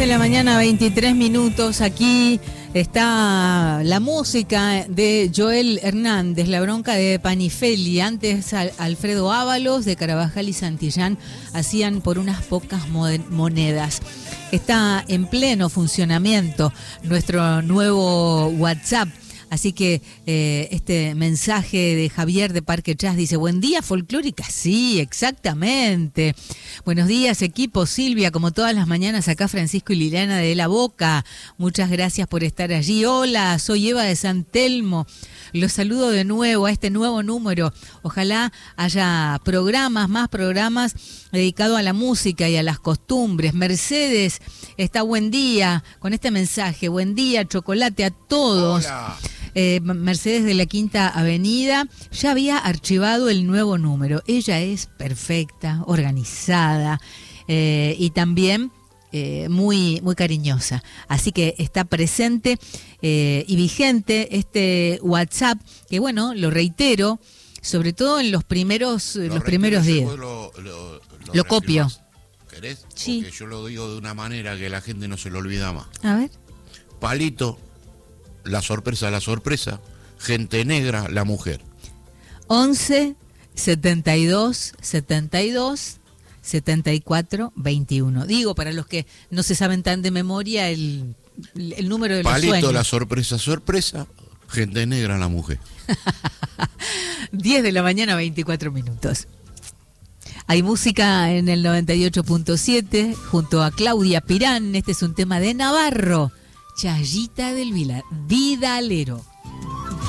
de la mañana, 23 minutos. Aquí está la música de Joel Hernández, La bronca de Panifeli. Antes Alfredo Ábalos de Carabajal y Santillán hacían Por unas pocas monedas. Está en pleno funcionamiento nuestro nuevo WhatsApp. Así que este mensaje de Javier de Parque Chas dice: buen día, folclórica. Sí, exactamente. Buenos días, equipo. Silvia, como todas las mañanas, acá Francisco y Liliana de La Boca. Muchas gracias por estar allí. Hola, soy Eva de San Telmo. Los saludo de nuevo a este nuevo número. Ojalá haya más programas dedicados a la música y a las costumbres. Mercedes está buen día con este mensaje. Buen día, chocolate a todos. Hola. Mercedes de la Quinta Avenida ya había archivado el nuevo número. Ella es perfecta, organizada y también muy cariñosa. Así que está presente y vigente este WhatsApp, que bueno, lo reitero, sobre todo en los primeros días. Lo copio. ¿Querés? Sí. Porque yo lo digo de una manera que la gente no se lo olvida más. A ver. Palito, la sorpresa, gente negra, la mujer. 11 72 72 74 21. Digo, para los que no se saben tan de memoria el número de los Palito, sueños. la sorpresa, gente negra, la mujer. 10 de la mañana, 24 minutos. Hay música en el 98.7 junto a Claudia Pirán. Este es un tema de Navarro, Chayita del Vidalero.